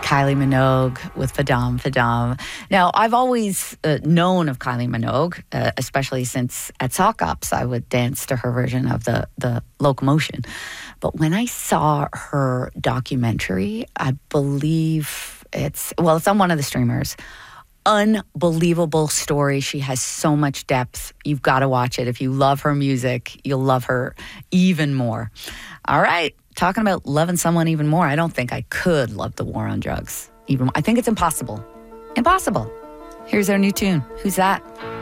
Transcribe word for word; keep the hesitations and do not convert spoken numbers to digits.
Kylie Minogue with Fadam Fadam. Now, I've always uh, known of Kylie Minogue, uh, especially since at Sock Ops I would dance to her version of the, the Locomotion. But when I saw her documentary, I believe it's, well, it's on one of the streamers. Unbelievable story. She has so much depth. You've got to watch it. If you love her music, you'll love her even more. All right. Talking about loving someone even more, I don't think I could love the war on drugs. Even I think it's impossible. Impossible. Here's our new tune. Who's that?